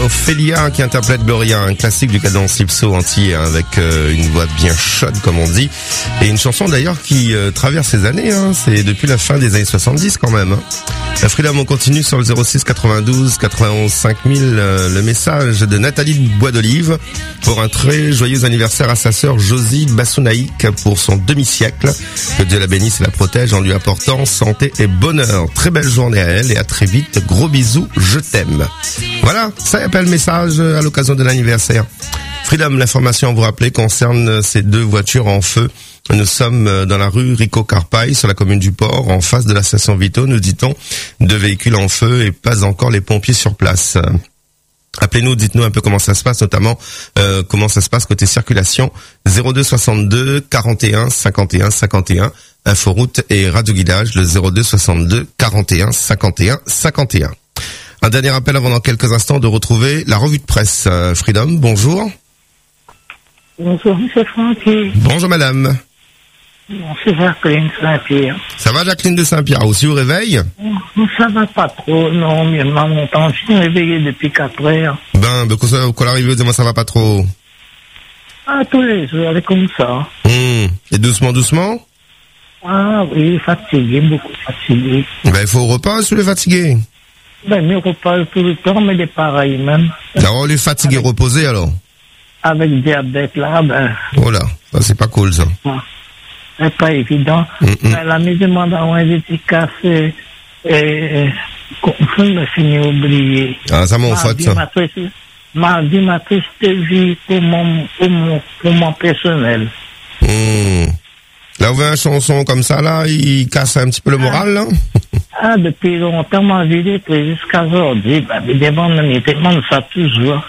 Ophélia qui interprète Gloria, un classique du cadence Lipso entier avec une voix bien chaude comme on dit, et une chanson d'ailleurs qui traverse ces années, c'est depuis la fin des années 70 quand même. La Freedom, on continue sur le 06 92 91 5000, le message de Nathalie Bois d'Olive pour un très joyeux anniversaire à sa sœur Josie Bassounaïk pour son demi-siècle. Que Dieu la bénisse et la protège en lui apportant santé et bonheur. Très belle journée à elle et à très vite. Gros bisous, je t'aime. Voilà, ça y appelle le message à l'occasion de l'anniversaire. Freedom, l'information, vous rappelez, concerne ces deux voitures en feu. Nous sommes dans la rue Rico Carpaille, sur la commune du Port, en face de la station Vito, nous dit-on. 2 véhicules en feu et pas encore les pompiers sur place. Appelez-nous, dites-nous un peu comment ça se passe, notamment comment ça se passe côté circulation. 02 62 41 51 51, Inforoute et Radio Guidage, le 02 62 41 51 51. Un dernier appel avant dans quelques instants de retrouver la revue de presse. Freedom, bonjour. Bonjour, monsieur Francky. Bonjour, madame. Bon, c'est Jacqueline Saint-Pierre. Ça va, Jacqueline de Saint-Pierre? Aussi au réveil? Ça va pas trop, non, mais mon temps, je suis réveillé depuis 4 heures. Quand l'arrivée, dis-moi, ça va pas trop? Ah, tous les jours, elle est comme ça. Et doucement? Ah oui, fatigué, beaucoup fatigué. Il faut au repas si vous êtes fatigué. Mais repas tout le temps, mais des pareils même. Alors, les fatigués reposés, alors? Avec diabète, là, Oh là, ça c'est pas cool, ça. C'est pas évident. La mise demande à un dédicace et je me finis oublié. Ah, ça m'en fait, ça. Mardi, ma triste vie pour mon personnel. Là, vous avez une chanson comme ça, là, il casse un petit peu le moral, là? Depuis longtemps, ma vie est jusqu'à aujourd'hui. Il demande ça toujours.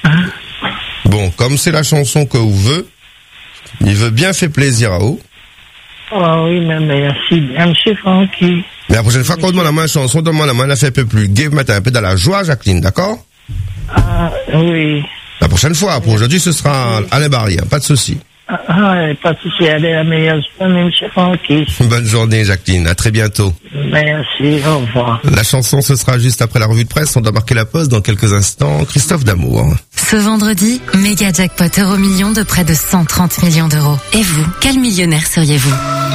Bon, comme c'est la chanson que vous veut, il veut bien faire plaisir à vous. Ah oui, mais merci bien, monsieur Francky. Mais la prochaine fois qu'on demande la main chanson, demande la main, la fait un peu plus gai, vous mettez un peu dans la joie, Jacqueline, d'accord? Ah, oui. La prochaine fois, pour aujourd'hui, ce sera Alain Barry, pas de souci. Pas de souci, elle est la meilleure journée, monsieur Francky. Bonne journée, Jacqueline, à très bientôt. Merci, au revoir. La chanson, ce sera juste après la revue de presse, on doit marquer la pause dans quelques instants. Christophe D'Amour. Ce vendredi, méga jackpot Euromillions de près de 130 millions d'euros. Et vous, quel millionnaire seriez-vous?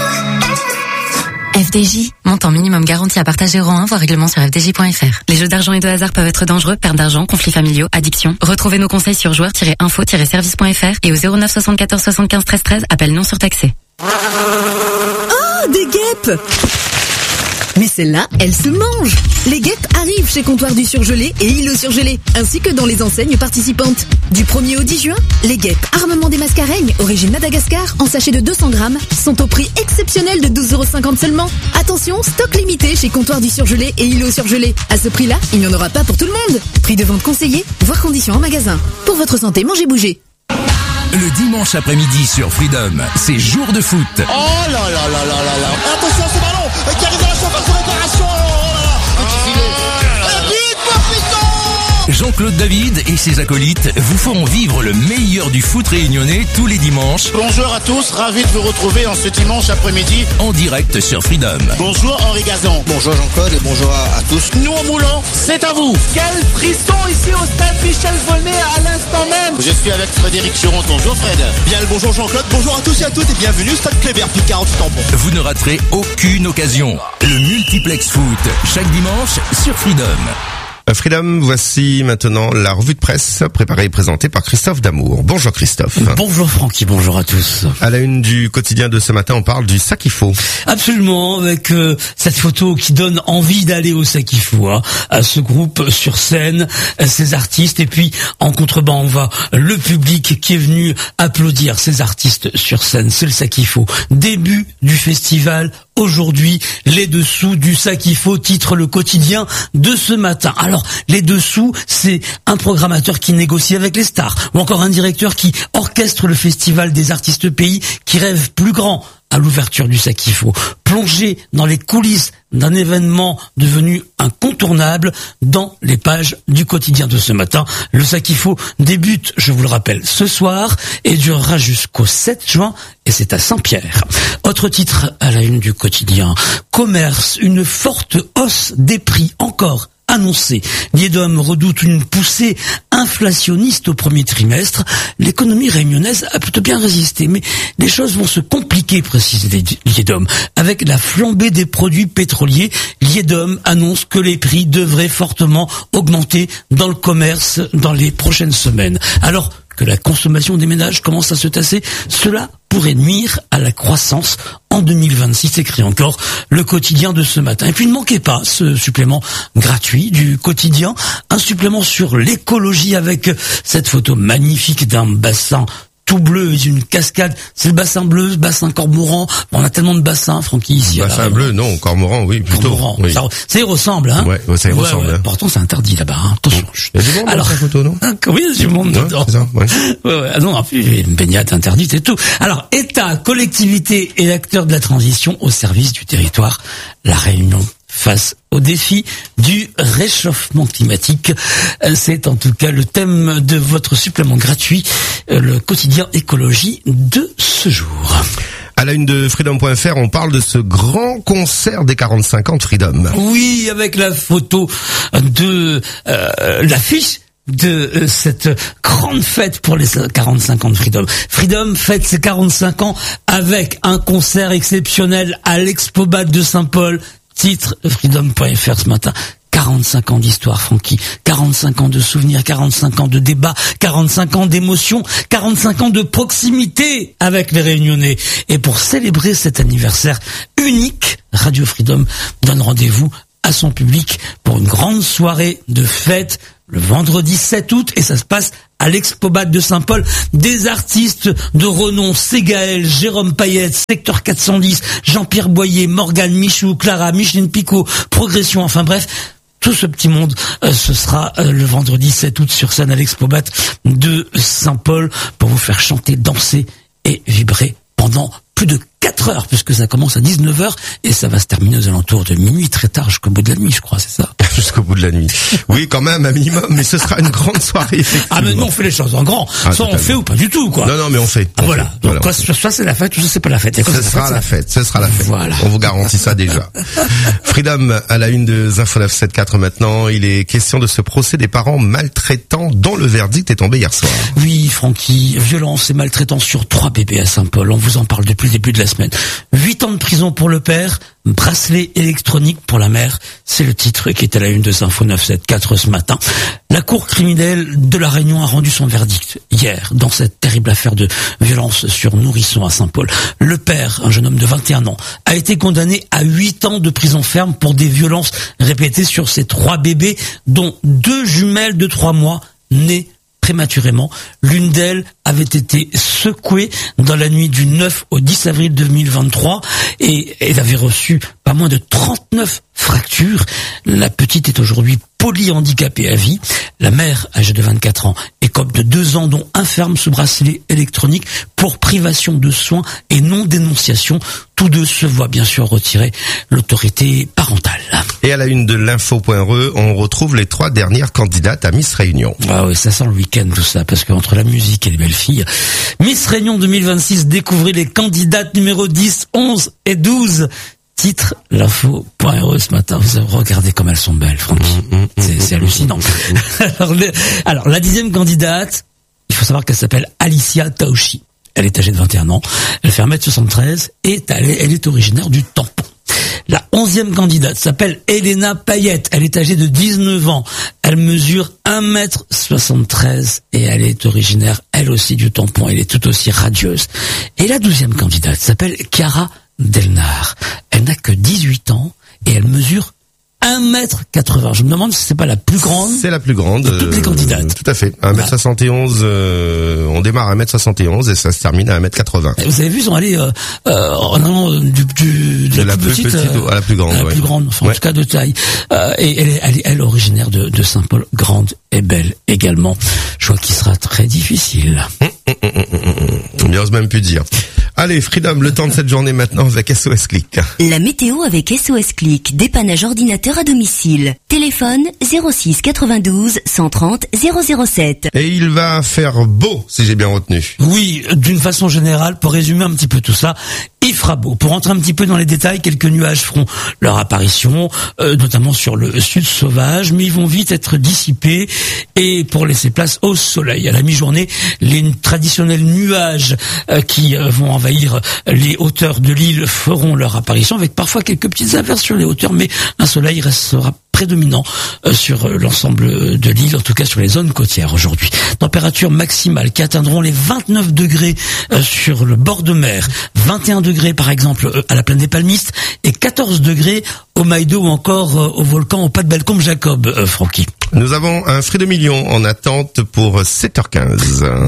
FDJ, montant minimum garanti à partager euro 1, voir règlement sur fdj.fr. Les jeux d'argent et de hasard peuvent être dangereux, perte d'argent, conflits familiaux, addiction. Retrouvez nos conseils sur joueurs-info-service.fr et au 09 74 75 13 13, appel non surtaxé. Oh, des guêpes! Mais celle-là, elle se mange. Les guêpes arrivent chez Comptoir du Surgelé et îlots surgelés, ainsi que dans les enseignes participantes. Du 1er au 10 juin, les guêpes armement des mascareignes, origine Madagascar, en sachet de 200 grammes, sont au prix exceptionnel de 12,50 € seulement. Attention, stock limité chez Comptoir du Surgelé et îlots surgelés. À ce prix-là, il n'y en aura pas pour tout le monde. Prix de vente conseillé, voire conditions en magasin. Pour votre santé, mangez, bougez. Le dimanche après-midi sur Freedom, c'est jour de foot. Oh là là là là là là. Attention à ce ballon qui arrive dans la surface de réparation. Jean-Claude David et ses acolytes vous feront vivre le meilleur du foot réunionnais tous les dimanches. Bonjour à tous, ravi de vous retrouver en ce dimanche après-midi en direct sur Freedom. Bonjour Henri Gazan. Bonjour Jean-Claude et bonjour à tous. Nous en moulant, c'est à vous. Quel frisson ici au stade Michel Volnay à l'instant même. Je suis avec Frédéric Churon. Bonjour Fred. Bien le bonjour Jean-Claude, bonjour à tous et à toutes et bienvenue au stade Kléber, plus 48 tampons. Vous ne raterez aucune occasion. Le multiplex foot, chaque dimanche sur Freedom. Freedom, voici maintenant la revue de presse préparée et présentée par Christophe D'Amour. Bonjour Christophe. Bonjour Francky, bonjour à tous. À la une du quotidien de ce matin, on parle du Sakifo. Absolument, avec cette photo qui donne envie d'aller au Sakifo, à ce groupe sur scène, ces artistes, et puis en contrebas on voit le public qui est venu applaudir ces artistes sur scène. C'est le Sakifo. Début du festival. Aujourd'hui, les dessous du Sakifo, titre le quotidien de ce matin. Alors, les dessous, c'est un programmateur qui négocie avec les stars, ou encore un directeur qui orchestre le festival des artistes pays qui rêvent plus grand à l'ouverture du Sakifo. Plonger dans les coulisses d'un événement devenu incontournable dans les pages du quotidien de ce matin. Le Sakifo débute, je vous le rappelle, ce soir et durera jusqu'au 7 juin et c'est à Saint-Pierre. Autre titre à la une du quotidien. Commerce, une forte hausse des prix encore annoncé. Liedom redoute une poussée inflationniste au premier trimestre, l'économie réunionnaise a plutôt bien résisté. Mais les choses vont se compliquer, précise Liedom. Avec la flambée des produits pétroliers, Liedom annonce que les prix devraient fortement augmenter dans le commerce dans les prochaines semaines. Alors que la consommation des ménages commence à se tasser, cela pourrait nuire à la croissance en 2026, écrit encore le quotidien de ce matin. Et puis ne manquez pas ce supplément gratuit du quotidien, un supplément sur l'écologie avec cette photo magnifique d'un bassin tout bleu et une cascade. C'est le bassin bleu, le bassin Cormoran. On a tellement de bassins, Francky, ici. Bassin bleu, non, Cormoran, oui, plutôt. Cormoran. Oui. Ça y ressemble, hein. Ouais, ça y ressemble. Ouais. Pourtant, c'est interdit là-bas, hein. Attention. Il y a du monde dans cette photo, non? Oui, il y a du monde dedans. C'est ça, ouais. Ouais. Non, en plus, une baignade interdite et tout. Alors, État, collectivité et acteurs de la transition au service du territoire. La Réunion face au défi du réchauffement climatique. C'est en tout cas le thème de votre supplément gratuit, le quotidien écologie de ce jour. À la une de Freedom.fr, on parle de ce grand concert des 45 ans de Freedom. Oui, avec la photo de l'affiche de cette grande fête pour les 45 ans de Freedom. Freedom fête ses 45 ans avec un concert exceptionnel à l'Expobat de Saint-Paul. Titre Freedom.fr ce matin. 45 ans d'histoire, Francky. 45 ans de souvenirs, 45 ans de débats, 45 ans d'émotions, 45 ans de proximité avec les Réunionnais. Et pour célébrer cet anniversaire unique, Radio Freedom donne rendez-vous à son public pour une grande soirée de fête le vendredi 7 août et ça se passe à l'Expobat de Saint-Paul. Des artistes de renom, Ségaël, Jérôme Payette, Secteur 410, Jean-Pierre Boyer, Morgane Michou, Clara, Micheline Picot, Progression, enfin bref, tout ce petit monde, ce sera le vendredi 7 août sur scène à l'Expobat de Saint-Paul pour vous faire chanter, danser et vibrer pendant plus de 4 heures, puisque ça commence à 19h et ça va se terminer aux alentours de minuit, très tard, jusqu'au bout de la nuit, je crois, c'est ça? Jusqu'au bout de la nuit. Oui, quand même, un minimum, mais ce sera une grande soirée, effectivement. Ah, mais non, on fait les choses en grand. Soit on fait ou pas du tout, quoi. Non, mais on fait. Voilà. Donc, soit c'est la fête, ou soit c'est pas la fête. Ce sera la fête. Voilà. On vous garantit ça déjà. Freedom, à la une de Info 974 maintenant, il est question de ce procès des parents maltraitants dont le verdict est tombé hier soir. Oui, Francky, violence et maltraitance sur 3 bébés à Saint-Paul. On vous en parle depuis le début de la semaine. 8 ans de prison pour le père, bracelet électronique pour la mère. C'est le titre qui est à la une de Info 974 ce matin. La cour criminelle de la Réunion a rendu son verdict hier dans cette terrible affaire de violence sur nourrisson à Saint-Paul. Le père, un jeune homme de 21 ans, a été condamné à 8 ans de prison ferme pour des violences répétées sur ses 3 bébés, dont 2 jumelles de 3 mois nées prématurément. L'une d'elles avait été secouée dans la nuit du 9 au 10 avril 2023 et elle avait reçu pas moins de 39 fractures. La petite est aujourd'hui polyhandicapée à vie. La mère, âgée de 24 ans, écope de 2 ans dont 1 ferme sous bracelet électronique pour privation de soins et non-dénonciation. Tous 2 se voient bien sûr retirer l'autorité parentale. Et à la une de l'info.re, on retrouve les 3 dernières candidates à Miss Réunion. Ah oui, ça sent le week-end tout ça, parce qu'entre la musique et les belles filles, Miss Réunion 2026, découvrez les candidates numéro 10, 11 et 12. Titre, l'info.re ce matin. Vous avez regardé comme elles sont belles, Francky. C'est hallucinant. Alors, la 10e candidate, il faut savoir qu'elle s'appelle Alicia Taoshi. Elle est âgée de 21 ans. Elle fait 1m73 et elle est originaire du Tampon. La 11e candidate s'appelle Elena Payette. Elle est âgée de 19 ans. Elle mesure 1m73 et elle est originaire, elle aussi, du Tampon. Elle est tout aussi radieuse. Et la 12e candidate s'appelle Chiara Delnar. Elle n'a que 18 ans et elle mesure 1m80. Je me demande si c'est pas la plus grande. C'est la plus grande. De toutes les candidates. Tout à fait. 1m71, on démarre à 1m71 et ça se termine à 1m80. Vous avez vu, ils sont allés, en allant de la plus petite à la plus grande. À la plus grande, enfin, en tout cas de taille. Et elle est originaire de Saint-Paul, grande et belle également. Choix qui sera très difficile. On n'ose même plus dire. Allez, Freedom, le temps de cette journée maintenant avec SOS Click. La météo avec SOS Click, dépannage ordinateur à domicile. Téléphone 06 92 130 007. Et il va faire beau, si j'ai bien retenu. Oui, d'une façon générale, pour résumer un petit peu tout ça, Il fera beau. Pour entrer un petit peu dans les détails, quelques nuages feront leur apparition, notamment sur le sud sauvage, mais ils vont vite être dissipés et pour laisser place au soleil. À la mi-journée, les traditionnels nuages qui vont envahir les hauteurs de l'île feront leur apparition, avec parfois quelques petites averses sur les hauteurs, mais un soleil restera prédominant sur l'ensemble de l'île, en tout cas sur les zones côtières aujourd'hui. Température maximale qui atteindront les 29 degrés sur le bord de mer, 21 degrés par exemple à la plaine des Palmistes et 14 degrés au Maïdo ou encore au volcan au Pas de Bellecombe Jacob, Francky. Nous avons un fruit de million en attente pour 7h15.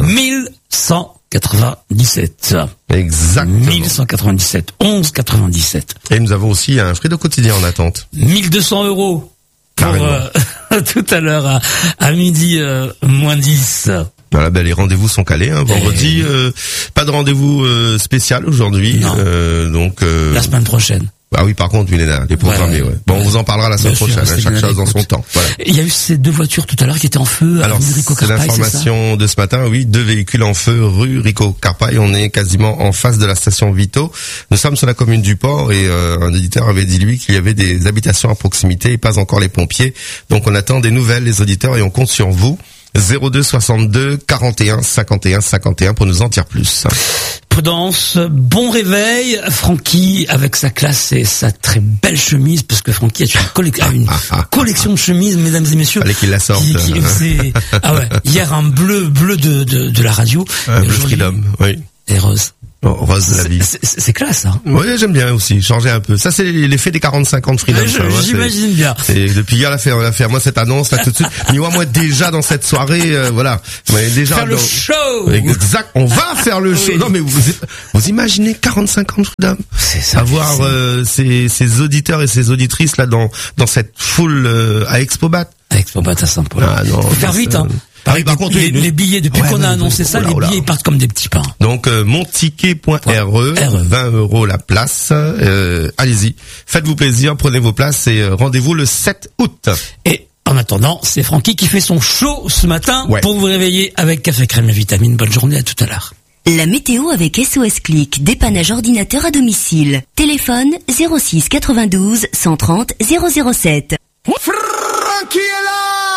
1197. Exactement. 1197. 1197. Et nous avons aussi un fruit de quotidien en attente. 1200 €. Pour tout à l'heure à midi moins 10. Voilà, ben les rendez-vous sont calés. Vendredi, pas de rendez-vous spécial aujourd'hui. Donc la semaine prochaine. Ah oui, par contre, il est là, les programmés. Ouais. Bon, on vous en parlera la semaine prochaine. Chaque chose dans son temps. Voilà. Il y a eu ces deux voitures tout à l'heure qui étaient en feu. Alors, c'est l'information de ce matin. Oui, 2 véhicules en feu rue Rico Carpaille. On est quasiment en face de la station Vito. Nous sommes sur la commune du Port et un auditeur avait dit lui qu'il y avait des habitations à proximité et pas encore les pompiers. Donc, on attend des nouvelles, les auditeurs, et on compte sur vous. 02 62 41 51 51 pour nous en dire plus. Prudence, bon réveil, Francky avec sa classe et sa très belle chemise, parce que Francky a une collection de chemises, mesdames et messieurs. Fallait qu'il la sorte. Ah ouais, hier un bleu de la radio. Bleu Freedom, oui. Et rose. Oh, rose de la vie. C'est classe, hein. Oui, j'aime bien aussi, changer un peu. Ça, c'est l'effet des 45 ans de Freedom. J'imagine bien. Et depuis hier, on a fait, moi, cette annonce, là, tout de suite. Mais moi, déjà, dans cette soirée, voilà. Déjà, faire le show! Exact. On va faire le show. Non, mais vous imaginez 45 ans de Freedom? C'est ça. Avoir, ces auditeurs et ces auditrices, là, dans cette foule, à Expobat. À Expobat à Saint-Paul. Ah, non. Faut faire vite, hein. Par contre, les billets, depuis qu'on a annoncé ça, les billets partent comme des petits pains. Donc, monticket.re, 20 € la place. Allez-y, faites-vous plaisir, prenez vos places et rendez-vous le 7 août. Et en attendant, c'est Francky qui fait son show ce matin pour vous réveiller avec café crème et vitamines. Bonne journée, à tout à l'heure. La météo avec SOS Click, dépannage ordinateur à domicile. Téléphone 06 92 130 007. Francky est là!